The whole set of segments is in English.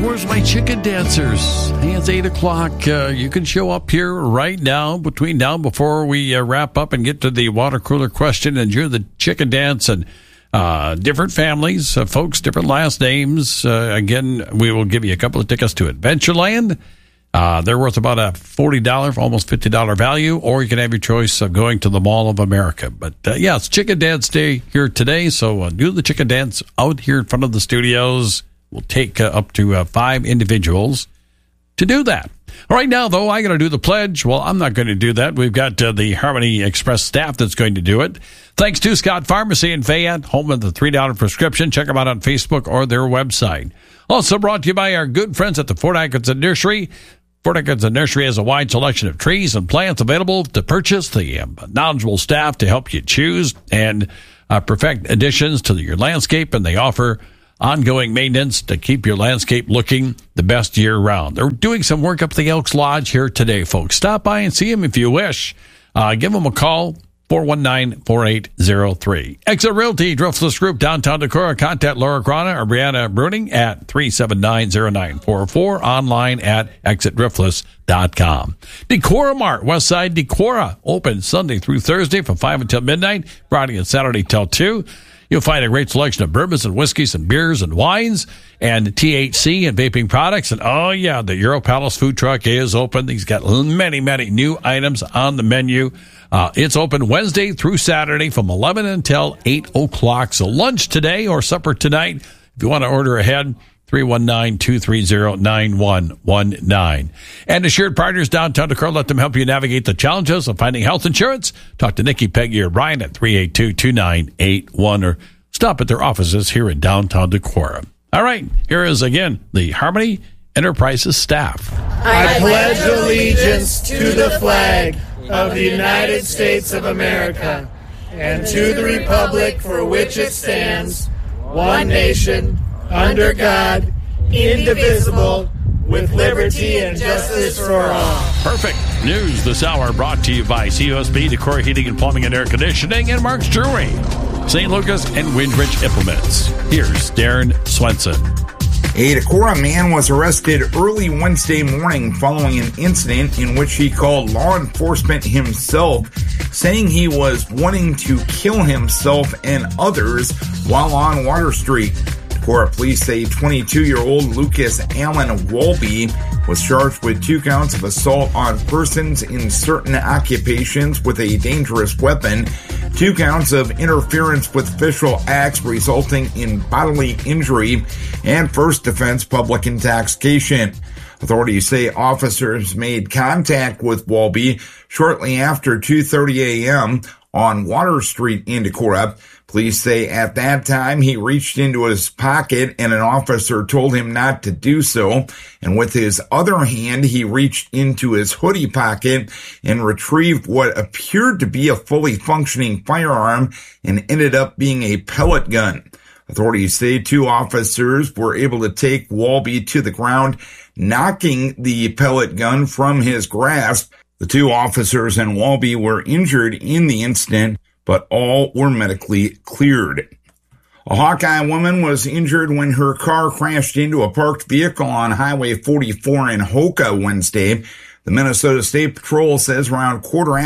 where's my chicken dancers? Hey, it's 8 o'clock. You can show up here right now, before we wrap up and get to the water cooler question and do the chicken dance and different families, folks, different last names. Again, we will give you a couple of tickets to Adventureland. They're worth about a $40, almost $50 value, or you can have your choice of going to the Mall of America. But yeah, it's Chicken Dance Day here today, so do the chicken dance out here in front of the studios. We'll take up to 5 individuals to do that. All right, now, though, I got to do the pledge. Well, I'm not going to do that. We've got the Harmony Express staff that's going to do it. Thanks to Scott Pharmacy in Fayette, home of the $3 prescription. Check them out on Facebook or their website. Also brought to you by our good friends at the Fort Atkinson Nursery. Fort Atkinson Nursery has a wide selection of trees and plants available to purchase. The knowledgeable staff to help you choose and perfect additions to your landscape, and they offer ongoing maintenance to keep your landscape looking the best year-round. They're doing some work up at the Elks Lodge here today, folks. Stop by and see them if you wish. Give them a call, 419-4803. Exit Realty, Driftless Group, downtown Decorah. Contact Laura Grana or Brianna Bruning at 379-0944. Online at exitdriftless.com. Decorah Mart, Westside Decorah, open Sunday through Thursday from 5 until midnight, Friday and Saturday till 2. You'll find a great selection of bourbons and whiskeys and beers and wines and THC and vaping products. And, oh, yeah, the Euro Palace food truck is open. He's got many, many new items on the menu. It's open Wednesday through Saturday from 11 until 8 o'clock. So lunch today or supper tonight, if you want to order ahead, 319-230-9119. And Assured Partners downtown Decorah, let them help you navigate the challenges of finding health insurance. Talk to Nikki, Peggy, or Brian at 382-2981 or stop at their offices here in downtown Decorah. All right, here is again the Harmony Enterprises staff. I pledge allegiance to the flag of the United States of America and to the republic for which it stands, one nation, under God, indivisible, with liberty and justice for all. Perfect news this hour brought to you by CUSB, Decorah Heating and Plumbing and Air Conditioning, and Mark's Jewelry, St. Lucas, and Windridge Implements. Here's Darren Swenson. A Decorah man was arrested early Wednesday morning following an incident in which he called law enforcement himself, saying he was wanting to kill himself and others while on Water Street. Decorah police say 22-year-old Lucas Allen Walby was charged with 2 counts of assault on persons in certain occupations with a dangerous weapon, 2 counts of interference with official acts resulting in bodily injury, and first offense public intoxication. Authorities say officers made contact with Walby shortly after 2:30 a.m. on Water Street in Decorah. Police say at that time he reached into his pocket and an officer told him not to do so. And with his other hand, he reached into his hoodie pocket and retrieved what appeared to be a fully functioning firearm and ended up being a pellet gun. Authorities say 2 officers were able to take Walby to the ground, knocking the pellet gun from his grasp. The 2 officers and Walby were injured in the incident, but all were medically cleared. A Hawkeye woman was injured when her car crashed into a parked vehicle on Highway 44 in Hoka Wednesday. The Minnesota State Patrol says around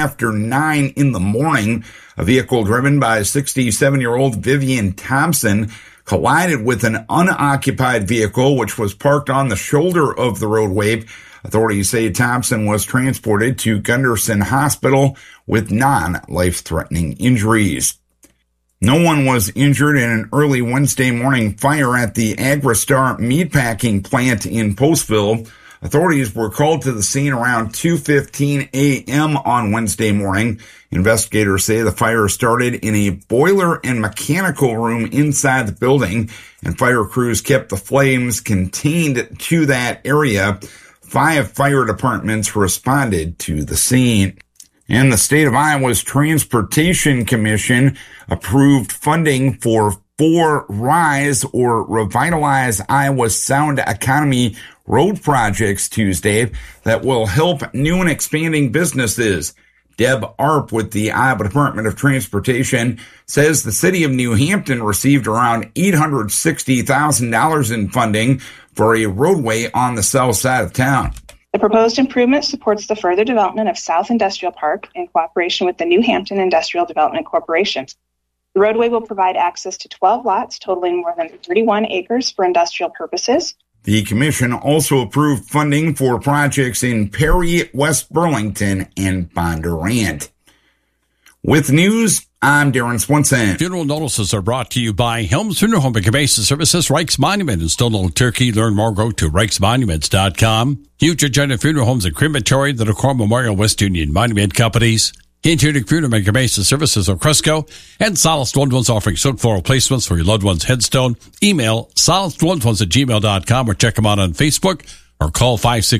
9:15 in the morning, a vehicle driven by 67-year-old Vivian Thompson collided with an unoccupied vehicle which was parked on the shoulder of the roadway. Authorities say Thompson was transported to Gunderson Hospital with non-life-threatening injuries. No one was injured in an early Wednesday morning fire at the Agristar meatpacking plant in Postville. Authorities were called to the scene around 2:15 a.m. on Wednesday morning. Investigators say the fire started in a boiler and mechanical room inside the building, and fire crews kept the flames contained to that area. 5 fire departments responded to the scene. And the state of Iowa's Transportation Commission approved funding for 4 RISE or Revitalize Iowa's Sound Economy road projects Tuesday that will help new and expanding businesses. Deb Arp with the Iowa Department of Transportation says the city of New Hampton received around $860,000 in funding for a roadway on the south side of town. The proposed improvement supports the further development of South Industrial Park in cooperation with the New Hampton Industrial Development Corporation. The roadway will provide access to 12 lots totaling more than 31 acres for industrial purposes. The commission also approved funding for projects in Perry, West Burlington, and Bondurant. With news, I'm Darren Swenson. Funeral notices are brought to you by Helms Funeral Home and Cremation Services, Reichs Monument in Stonewall, Turkey. Learn more, go to ReichsMonuments.com. Huge Agenda Funeral Homes and Crematory, the Decorah Memorial West Union Monument Companies. Interior Funeral and Cremation Services of Cresco, and Solace Loved Ones offering silk floral placements for your loved one's headstone. Email solacelovedones@gmail.com or check them out on Facebook or call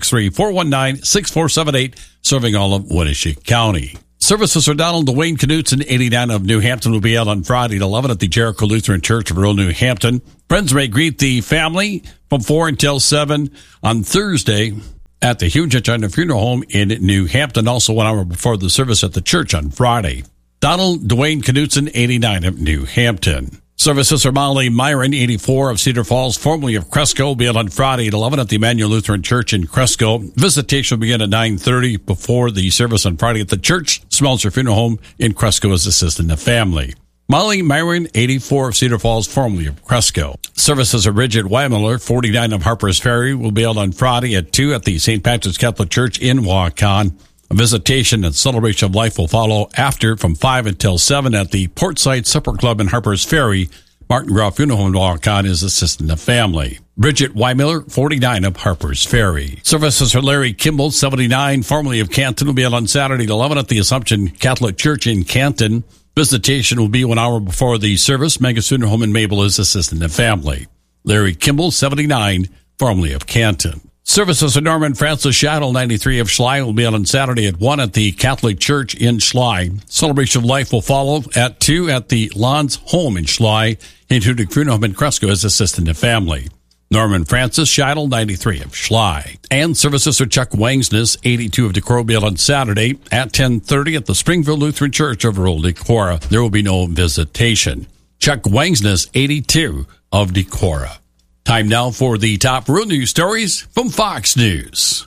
563-419-6478, serving all of Winnebago County. Services for Donald Dwayne Knutson, 89 of New Hampton, will be out on Friday at 11 at the Jericho Lutheran Church of rural New Hampton. Friends may greet the family from 4 until 7 on Thursday at the Hugh China Funeral Home in New Hampton, also 1 hour before the service at the church on Friday. Donald Dwayne Knutson, 89 of New Hampton. Services for Molly Myron, 84 of Cedar Falls, formerly of Cresco, will be on Friday at 11 at the Emmanuel Lutheran Church in Cresco. Visitation will begin at 9:30 before the service on Friday at the church. Smeltzer Funeral Home in Cresco is assisting the family. Molly Myron, 84 of Cedar Falls, formerly of Cresco. Services of Bridget Weimiller, 49 of Harper's Ferry, will be held on Friday at 2 at the St. Patrick's Catholic Church in Waukon. A visitation and celebration of life will follow after from 5 until 7 at the Portside Supper Club in Harper's Ferry. Martin Groff Funeral Home in Waukon is assisting the family. Bridget Weimiller, 49 of Harper's Ferry. Services for Larry Kimball, 79, formerly of Canton, will be held on Saturday at 11 at the Assumption Catholic Church in Canton. Visitation will be 1 hour before the service. Megan Funeral Home in Mabel is assisting the family. Larry Kimball, 79, formerly of Canton. Services of Norman Francis Shaddle, 93 of Schley, will be on Saturday at 1 at the Catholic Church in Schley. Celebration of Life will follow at 2 at the Lons Home in Schley. Hintudic Funeral Home in Cresco is assisting the family. Norman Francis Scheidel, 93 of Schley. And services for Chuck Wangsness, 82 of Decorah, will be on Saturday at 10:30 at the Springville Lutheran Church of rural Decorah. There will be no visitation. Chuck Wangsness, 82 of Decorah. Time now for the top rural news stories from Fox News.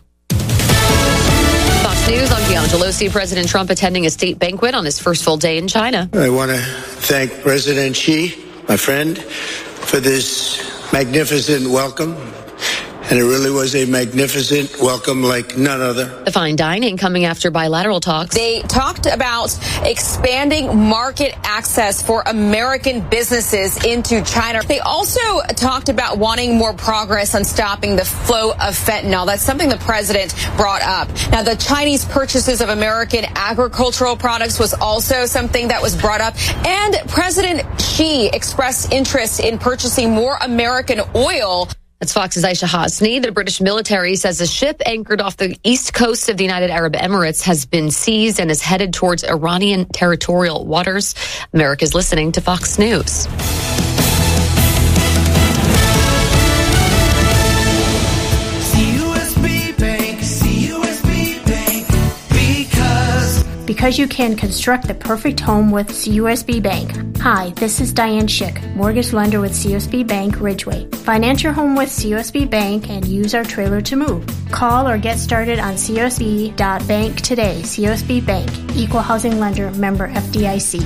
Fox News, I'm Bianca Pelosi. President Trump attending a state banquet on his first full day in China. I want to thank President Xi, my friend, for this magnificent welcome. And it really was a magnificent welcome like none other. The fine dining coming after bilateral talks. They talked about expanding market access for American businesses into China. They also talked about wanting more progress on stopping the flow of fentanyl. That's something the president brought up. Now, the Chinese purchases of American agricultural products was also something that was brought up. And President Xi expressed interest in purchasing more American oil. That's Fox's Aisha Hasni. The British military says a ship anchored off the east coast of the United Arab Emirates has been seized and is headed towards Iranian territorial waters. America's listening to Fox News. Because you can construct the perfect home with CUSB Bank. Hi, this is Diane Schick, mortgage lender with CUSB Bank Ridgeway. Finance your home with CUSB Bank and use our trailer to move. Call or get started on CUSB.bank today. CUSB Bank, Equal Housing Lender, member FDIC.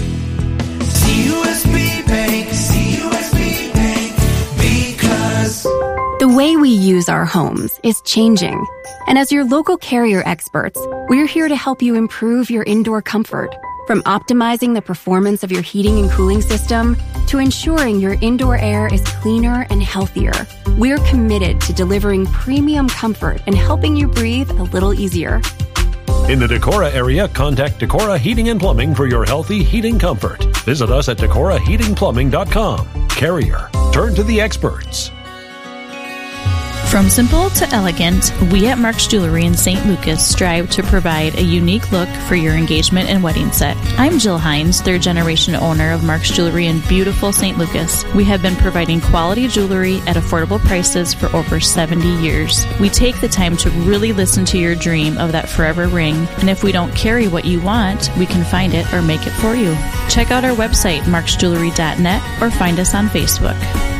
CUSB Bank, CUSB Bank, because... The way we use our homes is changing. And as your local Carrier experts, we're here to help you improve your indoor comfort. From optimizing the performance of your heating and cooling system to ensuring your indoor air is cleaner and healthier, we're committed to delivering premium comfort and helping you breathe a little easier. In the Decorah area, contact Decorah Heating and Plumbing for your healthy heating comfort. Visit us at DecorahHeatingPlumbing.com. Carrier. Turn to the experts. From simple to elegant, we at Mark's Jewelry in St. Lucas strive to provide a unique look for your engagement and wedding set. I'm Jill Hines, third generation owner of Mark's Jewelry in beautiful St. Lucas. We have been providing quality jewelry at affordable prices for over 70 years. We take the time to really listen to your dream of that forever ring, and if we don't carry what you want, we can find it or make it for you. Check out our website, marksjewelry.net, or find us on Facebook.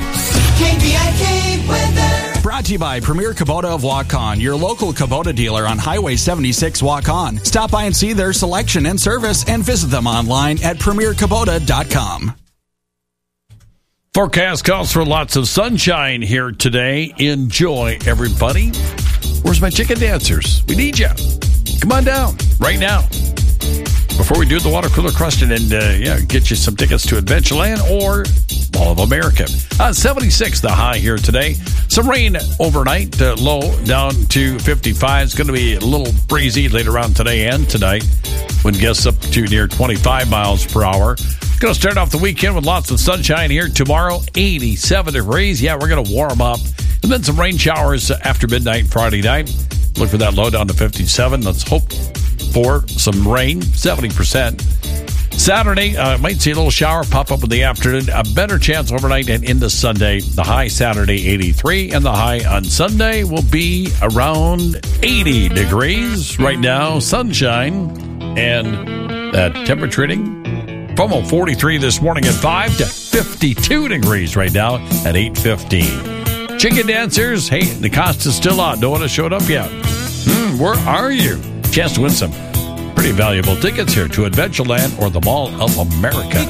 KPIK weather. Brought to you by Premier Kubota of Waukon, your local Kubota dealer on Highway 76 Waukon. Stop by and see their selection and service and visit them online at premierkubota.com. Forecast calls for lots of sunshine here today. Enjoy, everybody. Where's my chicken dancers? We need you. Come on down right now. Before we do the water cooler question and get you some tickets to Adventureland or Mall of America. 76 the high here today. Some rain overnight, low down to 55. It's going to be a little breezy later on today and tonight. Wind gusts up to near 25 miles per hour. Going to start off the weekend with lots of sunshine here. Tomorrow, 87 degrees. Yeah, we're going to warm up. And then some rain showers after midnight Friday night. Look for that low down to 57. Let's hope for some rain, 70%. Saturday, might see a little shower pop up in the afternoon. A better chance overnight and into Sunday. The high Saturday, 83. And the high on Sunday will be around 80 degrees. Right now, sunshine. And that temperature reading from 43 this morning at 5 to 52 degrees right now at 8:15. Chicken dancers, hey, the cost is still on. No one has showed up yet. Where are you? Chance to win some pretty valuable tickets here to Adventureland or the Mall of America.